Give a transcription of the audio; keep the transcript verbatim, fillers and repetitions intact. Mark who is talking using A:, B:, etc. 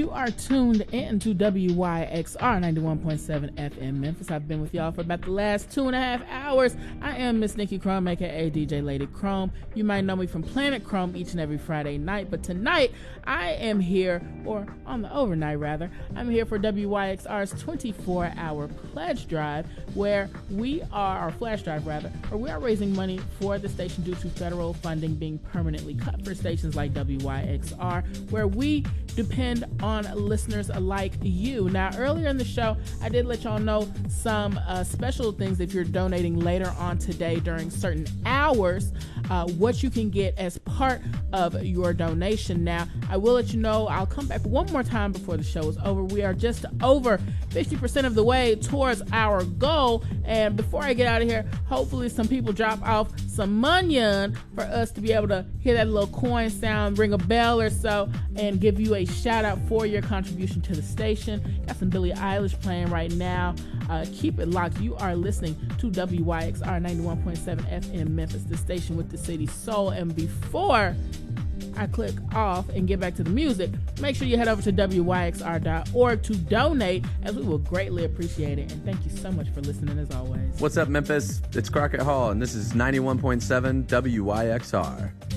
A: You are tuned in to W Y X R ninety-one point seven F M Memphis. I've been with y'all for about the last two and a half hours. I am Miss Nikki Chrome, aka D J Lady Chrome. You might know me from Planet Chrome each and every Friday night, but tonight I am here, or on the overnight rather, I'm here for W Y X R's twenty-four hour pledge drive, where we are, or flash drive rather, where we are raising money for the station due to federal funding being permanently cut for stations like W Y X R, where we depend on listeners like you. Now, earlier in the show, I did let y'all know some uh, special things if you're donating later on today during certain hours, uh, what you can get as part of your donation. Now, I will let you know, I'll come back one more time before the show is over. We are just over fifty percent of the way towards our goal. And before I get out of here, hopefully some people drop off some money for us to be able to hear that little coin sound, ring a bell or so, and give you a shout out for your contribution to the station. Got some Billie Eilish playing right now. Uh, keep it locked. You are listening to W Y X R ninety-one point seven F M Memphis, the station with the city soul. And before I click off and get back to the music, make sure you head over to W Y X R dot org to donate, as we will greatly appreciate it. And thank you so much for listening as always.
B: What's up, Memphis? It's Crockett Hall, and this is ninety-one point seven W Y X R.